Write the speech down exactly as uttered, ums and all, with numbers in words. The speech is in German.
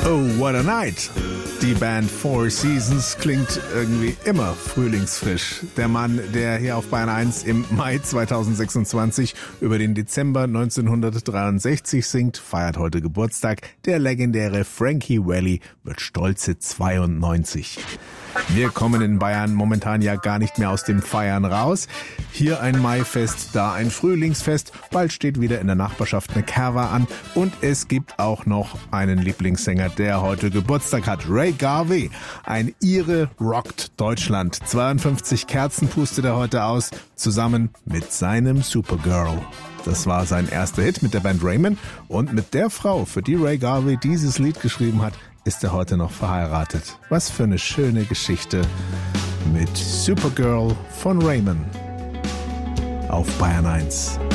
Oh, what a night! Die Band Four Seasons klingt irgendwie immer frühlingsfrisch. Der Mann, der hier auf Bayern eins im Mai zweitausendsechsundzwanzig über den Dezember neunzehnhundertdreiundsechzig singt, feiert heute Geburtstag. Der legendäre Frankie Valli wird stolze zweiundneunzig. Wir kommen in Bayern momentan ja gar nicht mehr aus dem Feiern raus. Hier ein Maifest, da ein Frühlingsfest. Bald steht wieder in der Nachbarschaft eine Kerwa an. Und es gibt auch noch einen Lieblingssänger, der heute Geburtstag hat. Ray Garvey. Ein Ire rockt Deutschland. zweiundfünfzig Kerzen pustet er heute aus, zusammen mit seinem Supergirl. Das war sein erster Hit mit der Band Raymond. Und mit der Frau, für die Ray Garvey dieses Lied geschrieben hat, ist er heute noch verheiratet. Was für eine schöne Geschichte mit Supergirl von Raymond auf Bayern eins.